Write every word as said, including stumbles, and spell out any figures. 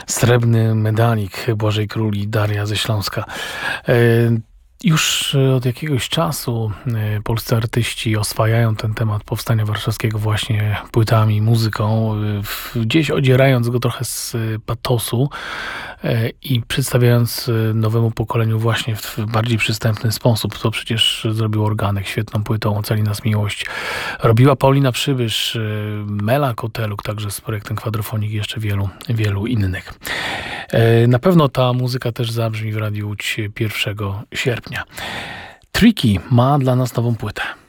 Srebrny medalik Błażej Król i Daria ze Śląska. E, Już od jakiegoś czasu e, polscy artyści oswajają ten temat powstania warszawskiego właśnie płytami, muzyką, e, w- gdzieś odzierając go trochę z e, patosu e, i przedstawiając e, nowemu pokoleniu właśnie w bardziej przystępny sposób. To przecież zrobił Organek świetną płytą Ocali nas miłość. Robiła Paulina Przybysz, e, Mela Koteluk, także z projektem Kwadrofonik i jeszcze wielu, wielu innych. E, Na pewno ta muzyka też zabrzmi w Radiu Łódź pierwszego sierpnia. Tricky ma dla nas nową płytę.